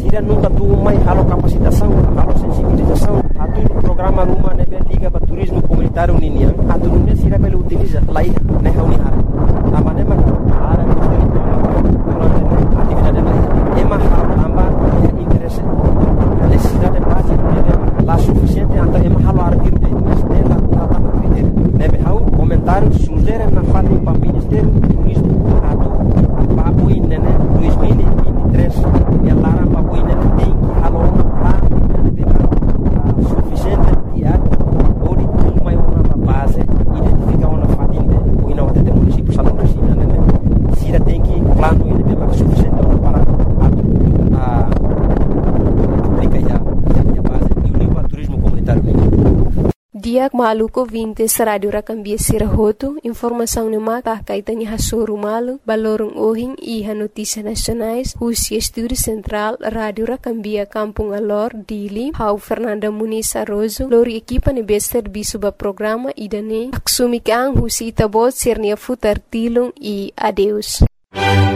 Sira nunca tu mai halo capacitação, halo sensibilização, atu programa numa nebe liga para turismo comunitário Ninian, atu nune sira bele utiliza lai ne haunihar. Amane man ara durante atividade lai. Ema halo amba interesse. Necessidade básica nebe lá suficiente anta ema halo artigo de estela tratama critério. Nebe hau comentários sugere na fala para Ministério do Turismo atu papo inene 2023 e lara papo inene tem que halo lá suficiente diário ou de tudo mais uma base identificar uma fatinde ou não até município salão da China né Sira tem que plano ele é suficiente para aplicar a base e o nível turismo comunitário Dia maluco 20 Rádio Rakambia Sirahoto, informação no mata kaitan hasoro malu, balorong ohing iha notícias nacionais, Rússia Estúdio Central, Rádio Rakambia Kampung Alor, Dili, Hau Fernanda Muniz Arrozo, lori equipa ne bester bisuba programa idane, aksumikang Rússia itabot sernia futar tilung e adeus.